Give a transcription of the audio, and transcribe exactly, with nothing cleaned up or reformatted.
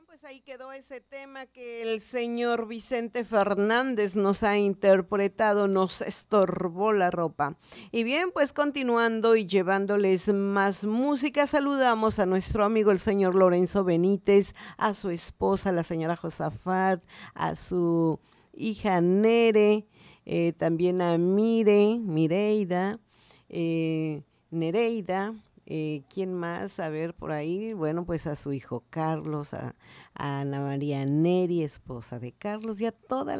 Pues ahí quedó ese tema que el señor Vicente Fernández nos ha interpretado, nos estorbó la ropa. Y bien, pues continuando y llevándoles más música, saludamos a nuestro amigo el señor Lorenzo Benítez, a su esposa, la señora Josafat, a su hija Nere, eh, también a Mire, Mireida, eh, Nereida. Eh, ¿quién más? A ver, por ahí, bueno, pues a su hijo Carlos, a, a Ana María Neri, esposa de Carlos, y a toda